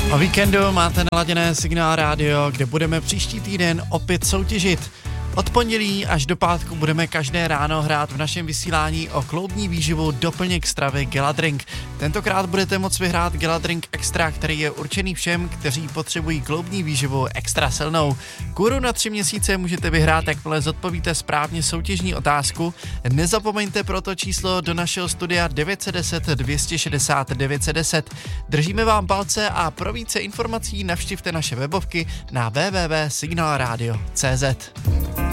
O víkendu máte naladěné Signál Radio, kde budeme příští týden opět soutěžit. Od pondělí až do pátku budeme každé ráno hrát v našem vysílání o kloubní výživu doplněk stravy Geladrink. Tentokrát budete moct vyhrát Geladrink Extra, který je určený všem, kteří potřebují kloubní výživu extra silnou. Kůru na 3 měsíce můžete vyhrát, jakmile zodpovíte správně soutěžní otázku. Nezapomeňte proto číslo do našeho studia 910 260 910. Držíme vám palce a pro více informací navštivte naše webovky na www.signalradio.cz.